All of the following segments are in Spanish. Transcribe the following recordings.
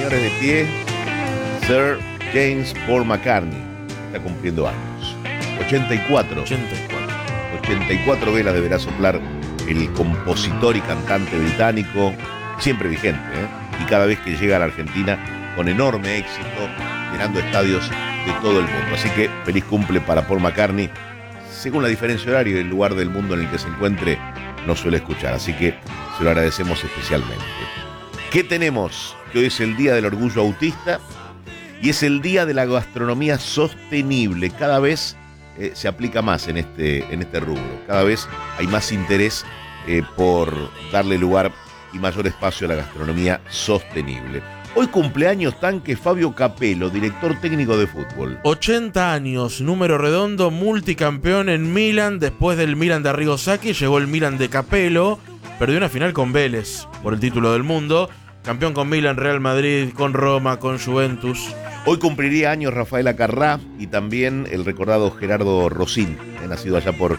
Señores, de pie, Sir James Paul McCartney está cumpliendo años. 84. 84 velas deberá soplar el compositor y cantante británico, siempre vigente, y cada vez que llega a la Argentina con enorme éxito, llenando estadios de todo el mundo. Así que feliz cumple para Paul McCartney. Según la diferencia horaria y el lugar del mundo en el que se encuentre, no suele escuchar, así que se lo agradecemos especialmente. ¿Qué tenemos? Que hoy es el Día del Orgullo Autista y es el Día de la Gastronomía Sostenible. Cada vez se aplica más en este rubro. Cada vez hay más interés por darle lugar y mayor espacio a la gastronomía sostenible. Hoy cumpleaños tanque Fabio Capello, director técnico de fútbol. 80 años, número redondo, multicampeón en Milan. Después del Milan de Arrigo Sacchi llegó el Milan de Capello. Perdió una final con Vélez por el título del mundo. Campeón con Milan, Real Madrid, con Roma, con Juventus. Hoy cumpliría años Rafael Acarrá y también el recordado Gerardo Rosín, nacido allá por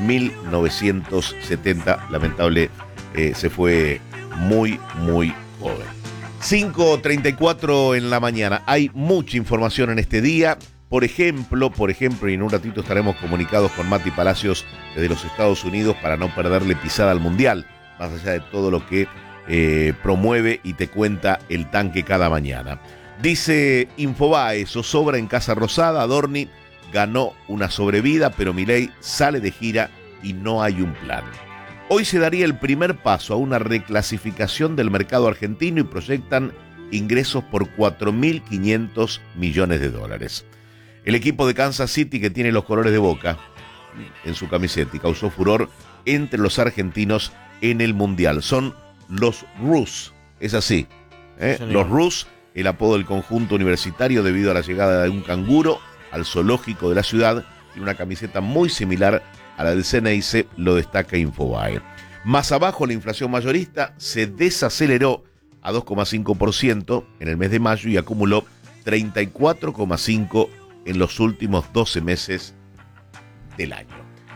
1970. Lamentable, se fue muy joven. 5:34 en la mañana. Hay mucha información en este día. Por ejemplo, y en un ratito estaremos comunicados con Mati Palacios desde los Estados Unidos para no perderle pisada al Mundial, más allá de todo lo que promueve y te cuenta el tanque cada mañana. Dice Infobae, zozobra en Casa Rosada, Adorni ganó una sobrevida, pero Milei sale de gira y no hay un plan. Hoy se daría el primer paso a una reclasificación del mercado argentino y proyectan ingresos por $4.500 millones. El equipo de Kansas City, que tiene los colores de Boca en su camiseta y causó furor entre los argentinos en el Mundial, son los Roos, es así, los Roos, el apodo del conjunto universitario debido a la llegada de un canguro al zoológico de la ciudad y una camiseta muy similar a la del Ceneice, lo destaca Infobae. Más abajo, la inflación mayorista se desaceleró a 2,5% en el mes de mayo y acumuló 34,5% en los últimos 12 meses del año.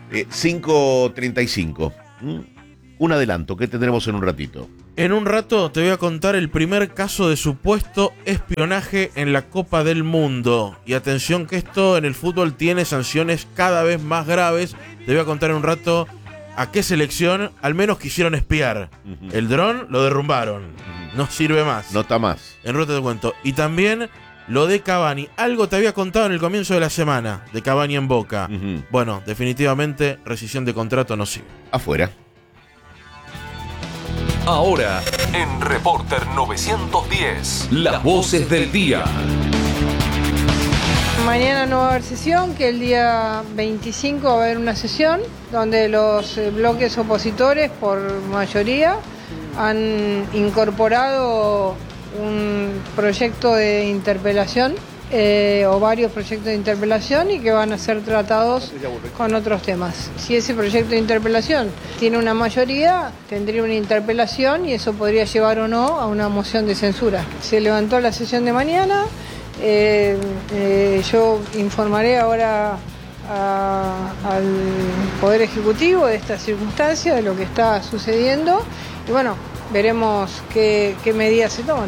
5:35. Un adelanto, ¿qué tendremos en un ratito? En un rato te voy a contar el primer caso de supuesto espionaje en la Copa del Mundo. Y atención que esto en el fútbol tiene sanciones cada vez más graves. Te voy a contar en un rato a qué selección al menos quisieron espiar. El dron lo derrumbaron. No sirve más. No está más. En un rato te cuento. Y también lo de Cavani. Algo te había contado en el comienzo de la semana de Cavani en Boca. Bueno, definitivamente rescisión de contrato no sigue. Afuera. Ahora, en Reporter 910, las voces del día. Mañana no va a haber sesión, que el día 25 va a haber una sesión donde los bloques opositores, por mayoría, han incorporado un proyecto de interpelación o varios proyectos de interpelación y que van a ser tratados con otros temas. Si ese proyecto de interpelación tiene una mayoría, tendría una interpelación y eso podría llevar o no a una moción de censura. Se levantó la sesión de mañana, yo informaré ahora al Poder Ejecutivo de esta circunstancia, de lo que está sucediendo y bueno, veremos qué medidas se toman.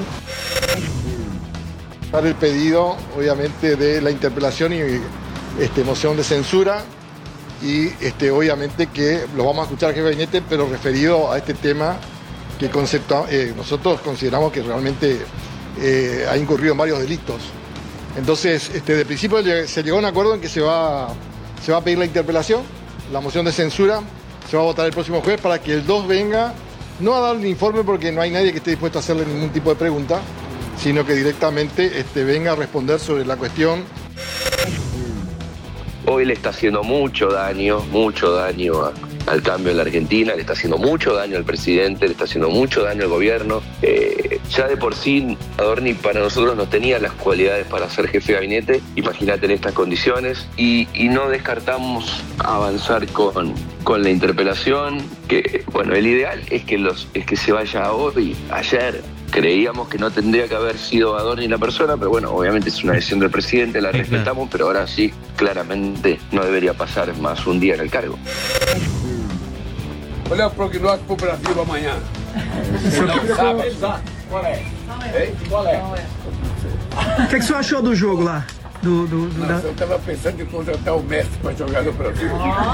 El pedido, obviamente, de la interpelación y moción de censura y obviamente que lo vamos a escuchar al jefe de gabinete, pero referido a este tema que nosotros consideramos que realmente ha incurrido en varios delitos. Entonces, de principio se llegó a un acuerdo en que se va a pedir la interpelación, la moción de censura, se va a votar el próximo jueves para que el 2 venga, no a dar un informe porque no hay nadie que esté dispuesto a hacerle ningún tipo de pregunta, sino que directamente venga a responder sobre la cuestión. Hoy le está haciendo mucho daño al cambio en la Argentina, le está haciendo mucho daño al presidente, le está haciendo mucho daño al gobierno. Ya de por sí, Adorni para nosotros no tenía las cualidades para ser jefe de gabinete, imagínate en estas condiciones, y no descartamos avanzar con la interpelación, que bueno, el ideal es que se vaya hoy, ayer. Creíamos que no tendría que haber sido Adorni la persona, pero bueno, obviamente es una decisión del presidente, la respetamos, pero ahora sí, claramente no debería pasar más un día en el cargo. Olha porque nós cooperativa amanhã. O que você achou do jogo lá? Eu estava pensando em contratar o Messi para jogar no Brasil.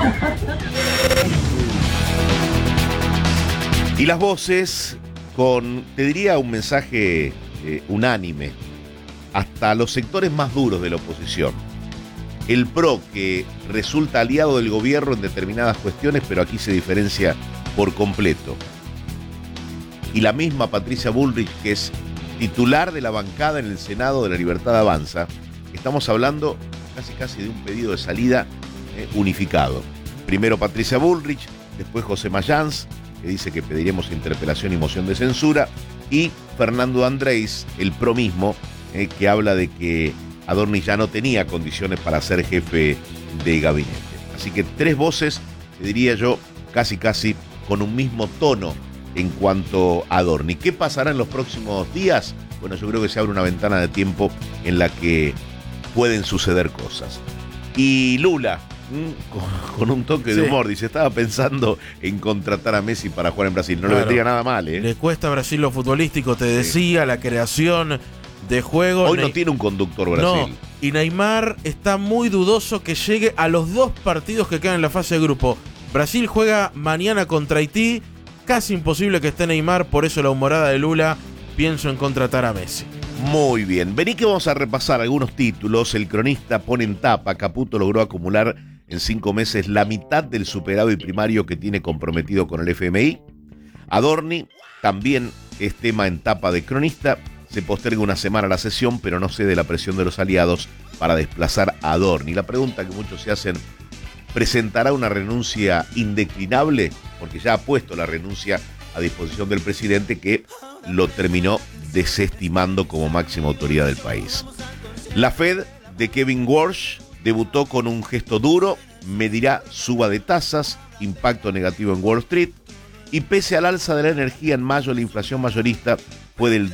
Y las voces con, te diría, un mensaje unánime, hasta los sectores más duros de la oposición. El PRO, que resulta aliado del gobierno en determinadas cuestiones, pero aquí se diferencia por completo. Y la misma Patricia Bullrich, que es titular de la bancada en el Senado de la Libertad Avanza. Estamos hablando casi de un pedido de salida unificado. Primero Patricia Bullrich, después José Mayans, que dice que pediremos interpelación y moción de censura, y Fernando Andrés, el PRO mismo, que habla de que Adorni ya no tenía condiciones para ser jefe de gabinete. Así que tres voces, te diría yo, casi con un mismo tono en cuanto a Adorni. ¿Qué pasará en los próximos días? Bueno, yo creo que se abre una ventana de tiempo en la que pueden suceder cosas. Y Lula, con un toque de humor, dice, estaba pensando en contratar a Messi para jugar en Brasil. No le vendría nada mal, ¿eh? Le cuesta a Brasil lo futbolístico, te decía, la creación de juego. Hoy no tiene un conductor Brasil. No, y Neymar está muy dudoso que llegue a los 2 partidos que quedan en la fase de grupo. Brasil juega mañana contra Haití, casi imposible que esté Neymar, por eso la humorada de Lula, pienso en contratar a Messi. Muy bien, vení que vamos a repasar algunos títulos. El Cronista pone en tapa: Caputo logró acumular en 5 meses la mitad del superávit primario que tiene comprometido con el FMI. Adorni también es tema en tapa de Cronista. Se posterga una semana la sesión, pero no cede la presión de los aliados para desplazar a Adorni. La pregunta que muchos se hacen: ¿presentará una renuncia indeclinable? Porque ya ha puesto la renuncia a disposición del presidente, que lo terminó desestimando como máxima autoridad del país. La Fed de Kevin Warsh debutó con un gesto duro: medirá suba de tasas, impacto negativo en Wall Street, y pese al alza de la energía en mayo, la inflación mayorista fue del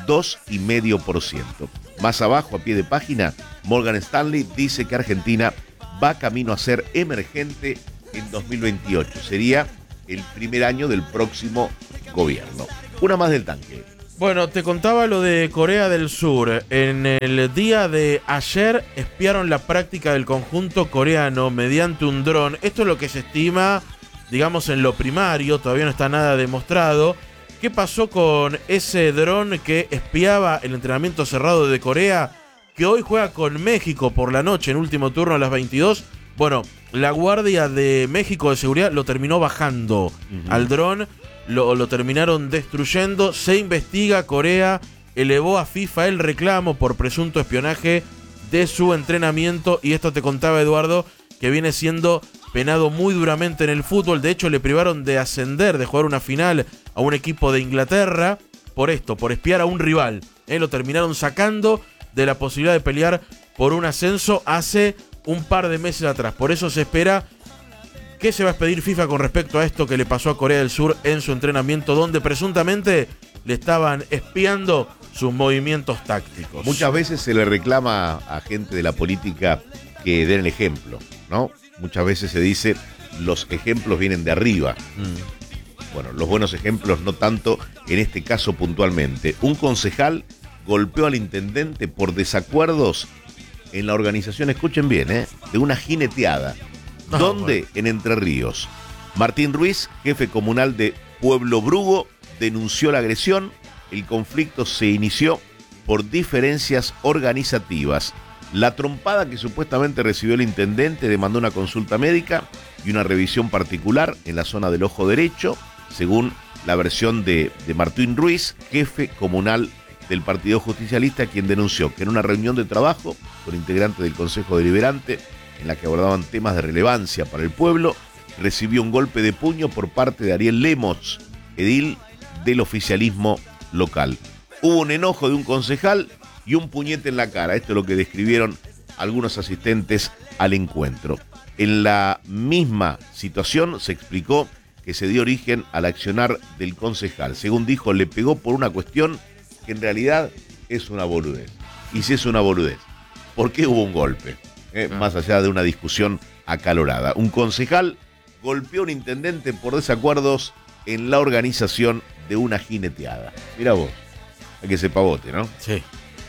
2,5%. Más abajo, a pie de página, Morgan Stanley dice que Argentina va camino a ser emergente en 2028. Sería el primer año del próximo gobierno. Una más del tanque. Bueno, te contaba lo de Corea del Sur. En el día de ayer espiaron la práctica del conjunto coreano mediante un dron. Esto es lo que se estima, digamos, en lo primario, todavía no está nada demostrado. ¿Qué pasó con ese dron que espiaba el entrenamiento cerrado de Corea, que hoy juega con México por la noche en último turno a las 22? Bueno, la Guardia de México de Seguridad lo terminó bajando al dron, lo terminaron destruyendo. Se investiga, Corea elevó a FIFA el reclamo por presunto espionaje de su entrenamiento, y esto te contaba Eduardo, que viene siendo penado muy duramente en el fútbol. De hecho, le privaron de ascender, de jugar una final a un equipo de Inglaterra por esto, por espiar a un rival. Lo terminaron sacando de la posibilidad de pelear por un ascenso hace un par de meses atrás. Por eso se espera que se va a expedir FIFA con respecto a esto que le pasó a Corea del Sur en su entrenamiento, donde presuntamente le estaban espiando sus movimientos tácticos. Muchas veces se le reclama a gente de la política que den el ejemplo, ¿no? Muchas veces se dice, los ejemplos vienen de arriba. Bueno, los buenos ejemplos no tanto en este caso puntualmente. Un concejal golpeó al intendente por desacuerdos en la organización, escuchen bien, de una jineteada. ¿Dónde? Bueno. En Entre Ríos. Martín Ruiz, jefe comunal de Pueblo Brugo, denunció la agresión. El conflicto se inició por diferencias organizativas. La trompada que supuestamente recibió el intendente demandó una consulta médica y una revisión particular en la zona del ojo derecho, según la versión de Martín Ruiz, jefe comunal del Partido Justicialista, quien denunció que en una reunión de trabajo con integrantes del Consejo Deliberante, en la que abordaban temas de relevancia para el pueblo, recibió un golpe de puño por parte de Ariel Lemos, edil del oficialismo local. Hubo un enojo de un concejal y un puñete en la cara. Esto es lo que describieron algunos asistentes al encuentro. En la misma situación se explicó que se dio origen al accionar del concejal. Según dijo, le pegó por una cuestión que en realidad es una boludez. Y si es una boludez, ¿por qué hubo un golpe? Más allá de una discusión acalorada. Un concejal golpeó a un intendente por desacuerdos en la organización de una jineteada. Mira vos. a que se pavote, ¿no? Sí.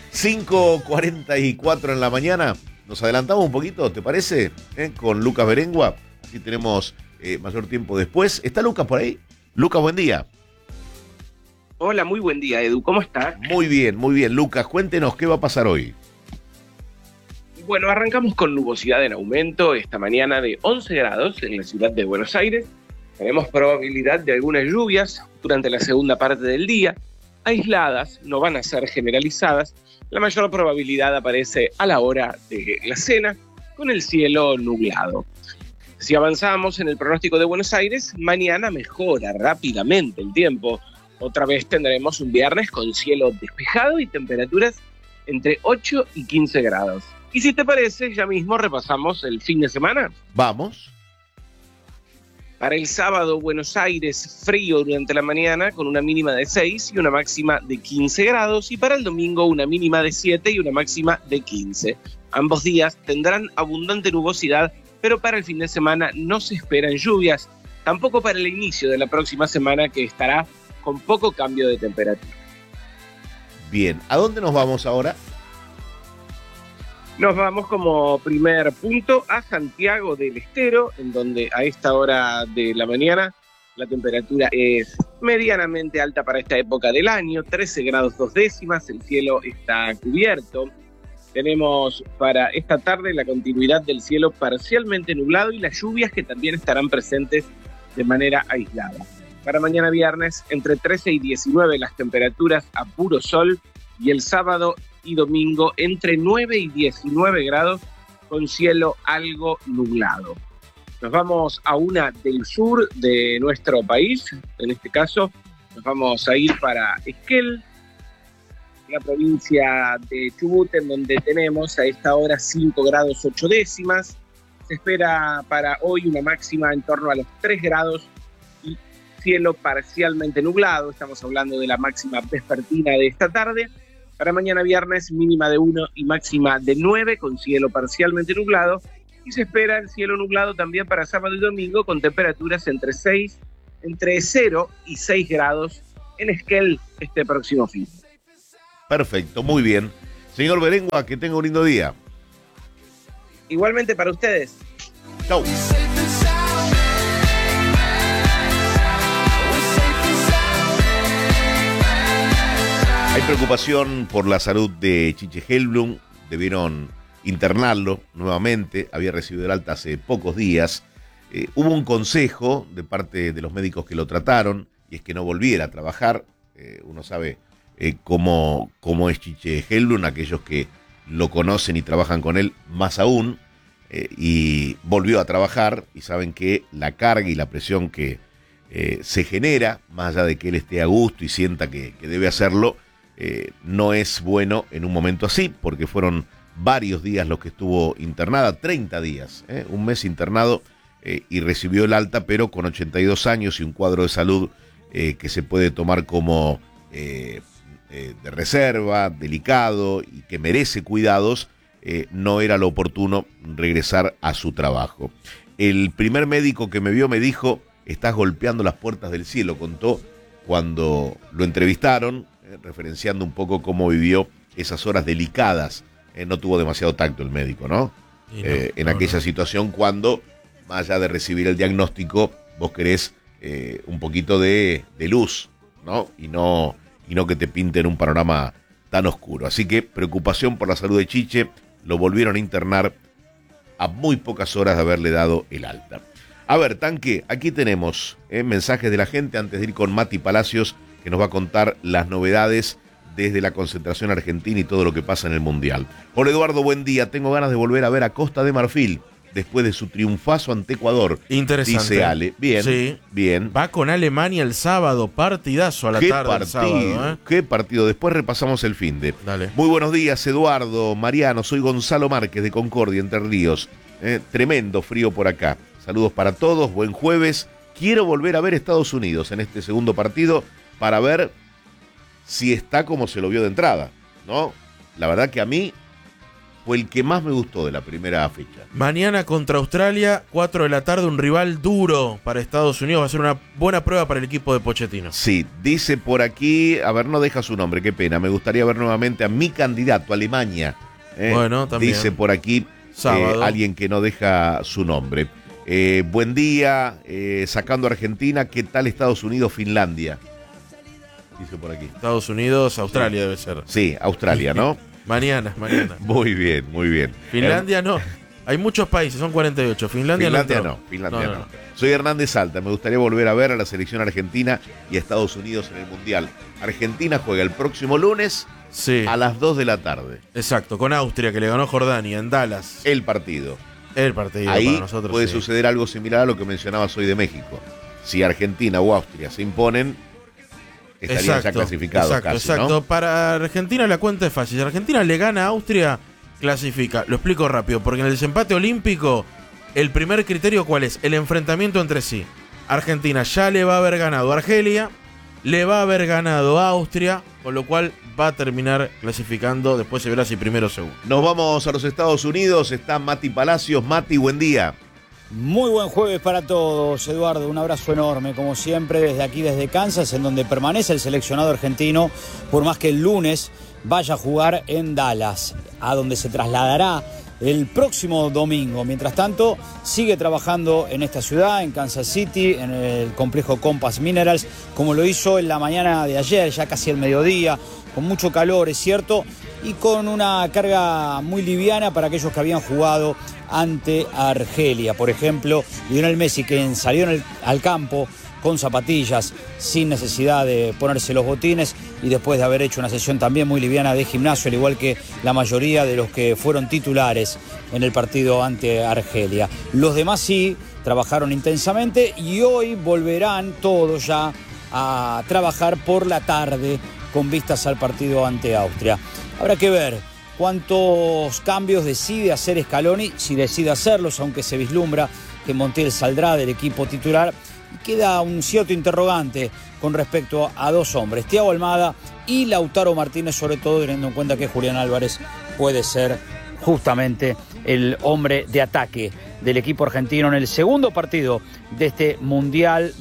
5:44 en la mañana. Nos adelantamos un poquito, ¿te parece? Con Lucas Berengua. Así tenemos mayor tiempo después. ¿Está Lucas por ahí? Lucas, buen día. Hola, muy buen día, Edu. ¿Cómo estás? Muy bien, muy bien. Lucas, cuéntenos qué va a pasar hoy. Bueno, arrancamos con nubosidad en aumento esta mañana de 11 grados en la ciudad de Buenos Aires. Tenemos probabilidad de algunas lluvias durante la segunda parte del día. Aisladas, no van a ser generalizadas. La mayor probabilidad aparece a la hora de la cena, con el cielo nublado. Si avanzamos en el pronóstico de Buenos Aires, mañana mejora rápidamente el tiempo. Otra vez tendremos un viernes con cielo despejado y temperaturas entre 8 y 15 grados. Y si te parece, ya mismo repasamos el fin de semana. Vamos. Para el sábado, Buenos Aires, frío durante la mañana con una mínima de 6 y una máxima de 15 grados. Y para el domingo, una mínima de 7 y una máxima de 15. Ambos días tendrán abundante nubosidad, pero para el fin de semana no se esperan lluvias. Tampoco para el inicio de la próxima semana, que estará con poco cambio de temperatura. Bien, ¿a dónde nos vamos ahora? Nos vamos como primer punto a Santiago del Estero, en donde a esta hora de la mañana la temperatura es medianamente alta para esta época del año, 13 grados 2 décimas, el cielo está cubierto. Tenemos para esta tarde la continuidad del cielo parcialmente nublado y las lluvias que también estarán presentes de manera aislada. Para mañana viernes, entre 13 y 19 las temperaturas a puro sol, y el sábado y domingo entre 9 y 19 grados con cielo algo nublado. Nos vamos a una del sur de nuestro país, en este caso nos vamos a ir para Esquel, la provincia de Chubut, en donde tenemos a esta hora 5 grados 8 décimas. Se espera para hoy una máxima en torno a los 3 grados y cielo parcialmente nublado. Estamos hablando de la máxima vespertina de esta tarde. Para mañana viernes, mínima de 1 y máxima de 9, con cielo parcialmente nublado. Y se espera el cielo nublado también para sábado y domingo, con temperaturas entre 0 y 6 grados en Esquel este próximo fin. Perfecto, muy bien. Señor Berengua, que tenga un lindo día. Igualmente para ustedes. Chau. Hay preocupación por la salud de Chiche Hellblum. Debieron internarlo nuevamente. Había recibido el alta hace pocos días. Hubo un consejo de parte de los médicos que lo trataron, y es que no volviera a trabajar. Uno sabe cómo es Chiche Hellblum, aquellos que lo conocen y trabajan con él más aún. Y volvió a trabajar, y saben que la carga y la presión que se genera, más allá de que él esté a gusto y sienta que debe hacerlo, no es bueno en un momento así, porque fueron varios días los que estuvo internada, 30 días, un mes internado, y recibió el alta, pero con 82 años y un cuadro de salud que se puede tomar como de reserva, delicado y que merece cuidados. No era lo oportuno regresar a su trabajo. El primer médico que me vio me dijo: estás golpeando las puertas del cielo, contó cuando lo entrevistaron, referenciando un poco cómo vivió esas horas delicadas. No tuvo demasiado tacto el médico, ¿no? En aquella situación, cuando, más allá de recibir el diagnóstico, vos querés un poquito de luz, ¿no? Y no que te pinten un panorama tan oscuro. Así que preocupación por la salud de Chiche. Lo volvieron a internar a muy pocas horas de haberle dado el alta. A ver, Tanque, aquí tenemos mensajes de la gente antes de ir con Mati Palacios, que nos va a contar las novedades desde la concentración argentina y todo lo que pasa en el Mundial. Hola Eduardo, buen día. Tengo ganas de volver a ver a Costa de Marfil después de su triunfazo ante Ecuador. Interesante. Dice Ale. Bien, sí. Bien. Va con Alemania el sábado, partidazo a la tarde del sábado. Qué partido. Después repasamos el finde. Dale. Muy buenos días, Eduardo, Mariano. Soy Gonzalo Márquez de Concordia, Entre Ríos. Tremendo frío por acá. Saludos para todos, buen jueves. Quiero volver a ver Estados Unidos en este segundo partido para ver si está como se lo vio de entrada, ¿no? La verdad que a mí fue el que más me gustó de la primera fecha. Mañana contra Australia, 4 de la tarde, un rival duro para Estados Unidos. Va a ser una buena prueba para el equipo de Pochettino. Sí, dice por aquí, a ver, no deja su nombre, qué pena. Me gustaría ver nuevamente a mi candidato, Alemania. Bueno, también. Dice por aquí alguien que no deja su nombre. Buen día, sacando a Argentina, ¿qué tal Estados Unidos, Finlandia? Dice por aquí. Estados Unidos, Australia debe ser. Sí, Australia, ¿no? Mañana. Muy bien, muy bien. Finlandia no. Hay muchos países, son 48. Finlandia no. Soy Hernández Salta. Me gustaría volver a ver a la selección argentina y a Estados Unidos en el Mundial. Argentina juega el próximo lunes a las 2 de la tarde. Exacto, con Austria, que le ganó Jordania en Dallas. El partido. Ahí para nosotros, puede suceder algo similar a lo que mencionabas hoy de México. Si Argentina o Austria se imponen, estarían ya clasificados Exacto. ¿no? Para Argentina la cuenta es fácil. Si Argentina le gana a Austria, clasifica. Lo explico rápido, porque en el desempate olímpico, el primer criterio, ¿cuál es? El enfrentamiento entre sí. Argentina ya le va a haber ganado a Argelia, le va a haber ganado a Austria, con lo cual va a terminar clasificando. Después se verá si primero o segundo. Nos vamos a los Estados Unidos. Está Mati Palacios. Mati, buen día. Muy buen jueves para todos, Eduardo. Un abrazo enorme, como siempre, desde aquí, desde Kansas, en donde permanece el seleccionado argentino, por más que el lunes vaya a jugar en Dallas, a donde se trasladará el próximo domingo. Mientras tanto, sigue trabajando en esta ciudad, en Kansas City, en el complejo Compass Minerals, como lo hizo en la mañana de ayer, ya casi el mediodía, con mucho calor, es cierto, y con una carga muy liviana para aquellos que habían jugado ante Argelia. Por ejemplo, Lionel Messi, que salió al campo con zapatillas, sin necesidad de ponerse los botines, y después de haber hecho una sesión también muy liviana de gimnasio, al igual que la mayoría de los que fueron titulares en el partido ante Argelia. Los demás sí trabajaron intensamente y hoy volverán todos ya a trabajar por la tarde con vistas al partido ante Austria. Habrá que ver cuántos cambios decide hacer Scaloni, si decide hacerlos, aunque se vislumbra que Montiel saldrá del equipo titular. Y queda un cierto interrogante con respecto a dos hombres, Thiago Almada y Lautaro Martínez, sobre todo teniendo en cuenta que Julián Álvarez puede ser justamente el hombre de ataque del equipo argentino en el segundo partido de este Mundial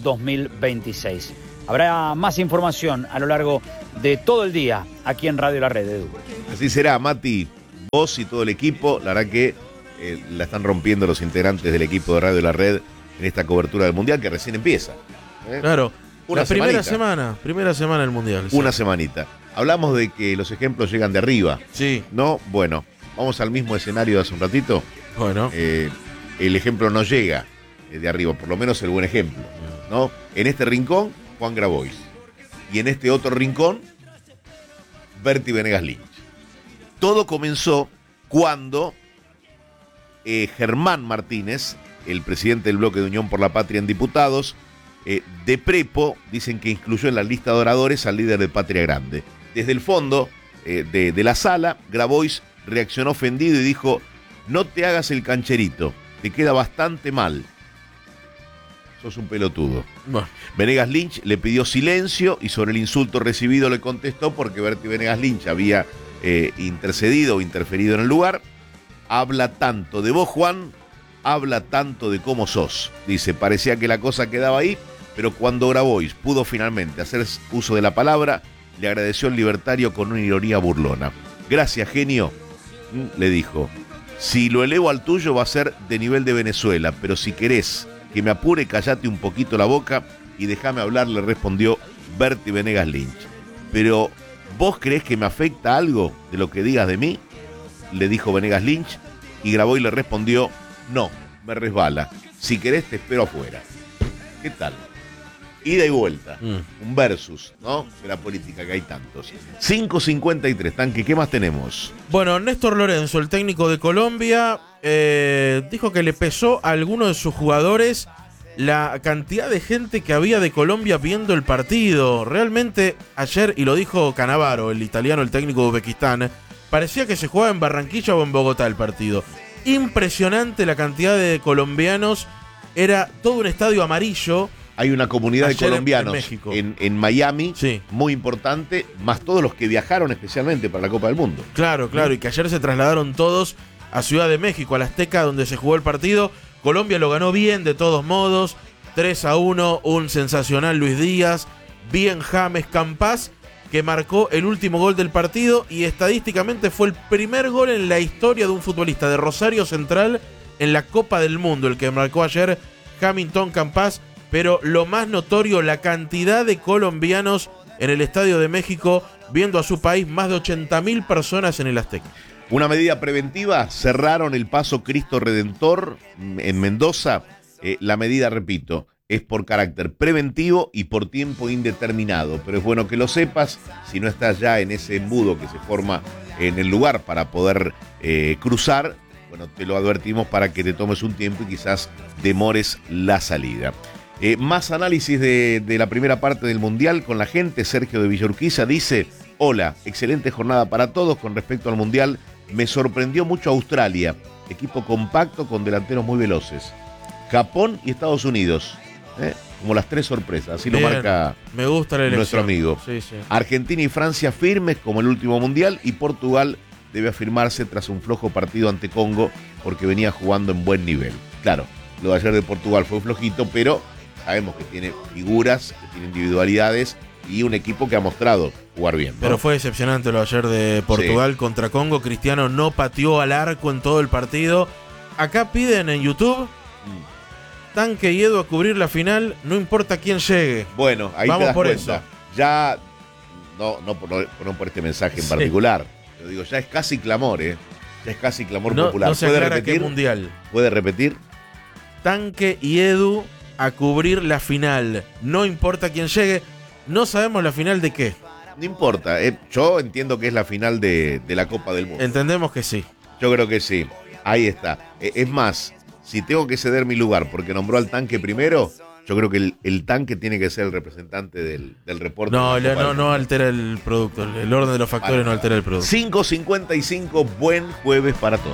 2026. Habrá más información a lo largo de todo el día aquí en Radio La Red, Edu. Así será, Mati. Vos y todo el equipo, la verdad que la están rompiendo los integrantes del equipo de Radio La Red en esta cobertura del Mundial que recién empieza. Claro, una primera semana del Mundial. Una semanita. Hablamos de que los ejemplos llegan de arriba. Sí. ¿No? Bueno, vamos al mismo escenario de hace un ratito. Bueno. El ejemplo no llega de arriba, por lo menos el buen ejemplo, ¿no? En este rincón, Juan Grabois. Y en este otro rincón, Berti Venegas Lynch. Todo comenzó cuando Germán Martínez, el presidente del bloque de Unión por la Patria en diputados, de prepo, dicen que incluyó en la lista de oradores al líder de Patria Grande. Desde el fondo de la sala, Grabois reaccionó ofendido y dijo: no te hagas el cancherito, te queda bastante mal. Sos un pelotudo. Bueno. Venegas Lynch le pidió silencio y sobre el insulto recibido le contestó, porque Berti Venegas Lynch había intercedido o interferido en el lugar: habla tanto de vos, Juan, habla tanto de cómo sos. Dice, parecía que la cosa quedaba ahí, pero cuando Grabois pudo finalmente hacer uso de la palabra, le agradeció el libertario con una ironía burlona. Gracias, genio, le dijo. Si lo elevo al tuyo va a ser de nivel de Venezuela, pero si querés que me apure, callate un poquito la boca y déjame hablar, le respondió Berti Venegas Lynch. Pero, ¿vos creés que me afecta algo de lo que digas de mí?, le dijo Venegas Lynch, y Grabois le respondió: no, me resbala. Si querés te espero afuera. ¿Qué tal? Ida y vuelta. Un versus, ¿no? De la política, que hay tantos. 5:53, Tanque, ¿qué más tenemos? Bueno, Néstor Lorenzo, el técnico de Colombia, dijo que le pesó a alguno de sus jugadores la cantidad de gente que había de Colombia viendo el partido. Realmente ayer, y lo dijo Cannavaro, el italiano, el técnico de Uzbekistán, parecía que se jugaba en Barranquilla o en Bogotá el partido. Impresionante la cantidad de colombianos. Era todo un estadio amarillo. Hay una comunidad Ayer de colombianos en México. en Miami, Sí. muy importante, más todos los que viajaron especialmente para la Copa del Mundo. Claro, y que ayer se trasladaron todos a Ciudad de México, al Azteca, donde se jugó el partido. Colombia lo ganó bien, de todos modos, 3-1, un sensacional Luis Díaz, bien James Campas, que marcó el último gol del partido y estadísticamente fue el primer gol en la historia de un futbolista de Rosario Central en la Copa del Mundo, el que marcó ayer Hamilton Campas. Pero lo más notorio, la cantidad de colombianos en el Estadio de México viendo a su país, más de 80.000 personas en el Azteca. Una medida preventiva, cerraron el paso Cristo Redentor en Mendoza. La medida, repito, es por carácter preventivo y por tiempo indeterminado. Pero es bueno que lo sepas, si no estás ya en ese embudo que se forma en el lugar para poder cruzar, bueno, te lo advertimos para que te tomes un tiempo y quizás demores la salida. Más análisis de la primera parte del Mundial con la gente. Sergio de Villurquiza dice: hola, excelente jornada para todos. Con respecto al Mundial, me sorprendió mucho Australia, equipo compacto con delanteros muy veloces. Japón y Estados Unidos, como las tres sorpresas, así bien, lo marca me gusta la nuestro amigo. Sí, sí. Argentina y Francia firmes como el último Mundial, y Portugal debe afirmarse tras un flojo partido ante Congo porque venía jugando en buen nivel. Claro, lo de ayer de Portugal fue flojito, pero sabemos que tiene figuras, que tiene individualidades y un equipo que ha mostrado jugar bien, ¿no? Pero fue decepcionante lo ayer de Portugal contra Congo. Cristiano no pateó al arco en todo el partido. Acá piden en YouTube Tanque y Edu a cubrir la final, no importa quién llegue. Bueno, ahí vamos te das por cuenta. eso. Ya, no por este mensaje en particular, pero digo, ya es casi clamor, Ya es casi clamor popular. No se ¿Puede aclara repetir? qué mundial. ¿Puede repetir? Tanque y Edu a cubrir la final, no importa quién llegue. No sabemos la final de qué. No importa, yo entiendo que es la final de la Copa del Mundo. Entendemos que sí. Yo creo que sí, ahí está. Es más, si tengo que ceder mi lugar porque nombró al Tanque primero, yo creo que el Tanque tiene que ser el representante del reporte. No altera el producto. El orden de los factores no altera el producto. 5:55, buen jueves para todos.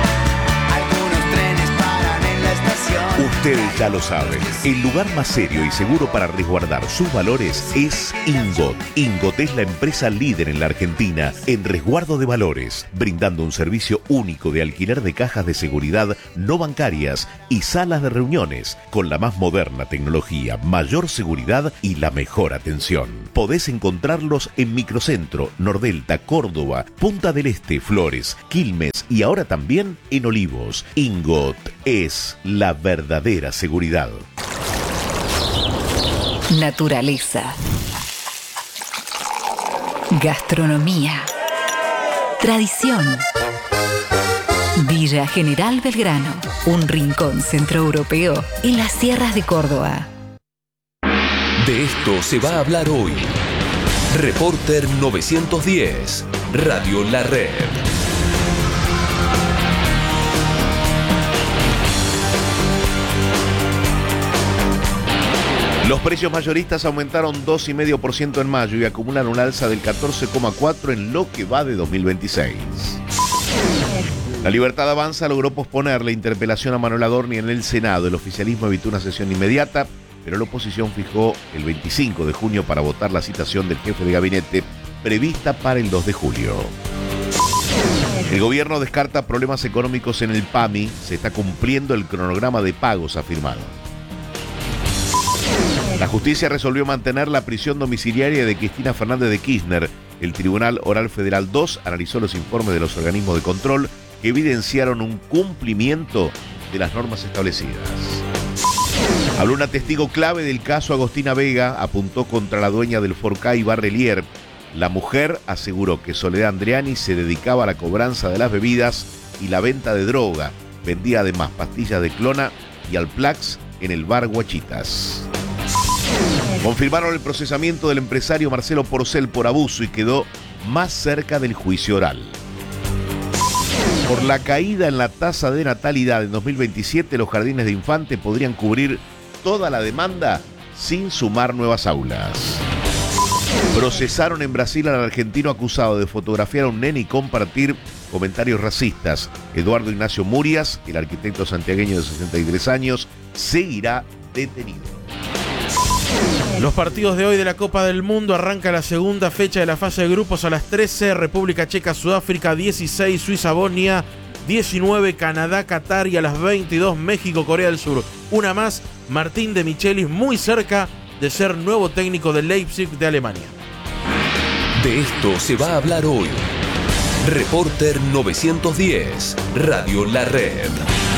Usted ya lo sabe, el lugar más serio y seguro para resguardar sus valores es Ingot. Ingot es la empresa líder en la Argentina en resguardo de valores, brindando un servicio único de alquiler de cajas de seguridad no bancarias y salas de reuniones, con la más moderna tecnología, mayor seguridad y la mejor atención. Podés encontrarlos en Microcentro, Nordelta, Córdoba, Punta del Este, Flores, Quilmes y ahora también en Olivos. Ingot es la verdadera seguridad. Naturaleza. Gastronomía. Tradición. Villa General Belgrano, un rincón centroeuropeo en las sierras de Córdoba. De esto se va a hablar hoy. Reporter 910, Radio La Red. Los precios mayoristas aumentaron 2,5% en mayo y acumulan un alza del 14,4% en lo que va de 2026. La Libertad Avanza logró posponer la interpelación a Manuel Adorni en el Senado. El oficialismo evitó una sesión inmediata, pero la oposición fijó el 25 de junio para votar la citación del jefe de gabinete prevista para el 2 de julio. El gobierno descarta problemas económicos en el PAMI. Se está cumpliendo el cronograma de pagos afirmado. La justicia resolvió mantener la prisión domiciliaria de Cristina Fernández de Kirchner. El Tribunal Oral Federal 2 analizó los informes de los organismos de control que evidenciaron un cumplimiento de las normas establecidas. Habló una testigo clave del caso Agostina Vega, apuntó contra la dueña del Forcay Barrelier. La mujer aseguró que Soledad Andriani se dedicaba a la cobranza de las bebidas y la venta de droga. Vendía además pastillas de clona y Alplax en el bar Guachitas. Confirmaron el procesamiento del empresario Marcelo Porcel por abuso y quedó más cerca del juicio oral. Por la caída en la tasa de natalidad en 2027, los jardines de infantes podrían cubrir toda la demanda sin sumar nuevas aulas. Procesaron en Brasil al argentino acusado de fotografiar a un nene y compartir comentarios racistas. Eduardo Ignacio Murias, el arquitecto santiagueño de 63 años, seguirá detenido. Los partidos de hoy de la Copa del Mundo: arranca la segunda fecha de la fase de grupos a las 13, República Checa, Sudáfrica, 16, Suiza, Bosnia, 19, Canadá, Qatar, y a las 22, México, Corea del Sur. Una más, Martín de Michelis muy cerca de ser nuevo técnico del Leipzig de Alemania. De esto se va a hablar hoy. Reporter 910, Radio La Red.